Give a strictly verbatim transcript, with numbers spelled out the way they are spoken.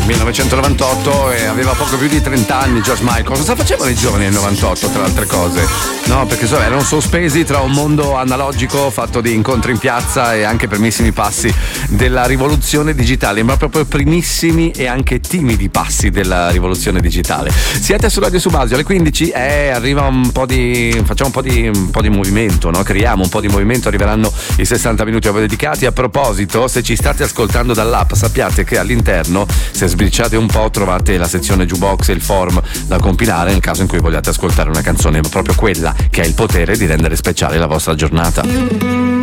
millenovecentonovantotto e aveva poco più di trenta anni George Michael. Cosa facevano i giovani nel novantotto, tra le altre cose? No, perché so, erano sospesi tra un mondo analogico fatto di incontri in piazza e anche primissimi passi della rivoluzione digitale, ma proprio primissimi e anche timidi passi della rivoluzione digitale. Siete su Radio Subasio alle quindici e eh, arriva un po' di facciamo un po' di un po' di movimento, no? Creiamo un po' di movimento, arriveranno i sessanta minuti a voi dedicati. A proposito, se ci state ascoltando dall'app, sappiate che all'interno, se sbirciate un po', trovate la sezione jukebox e il form da compilare nel caso in cui vogliate ascoltare una canzone, proprio quella che ha il potere di rendere speciale la vostra giornata.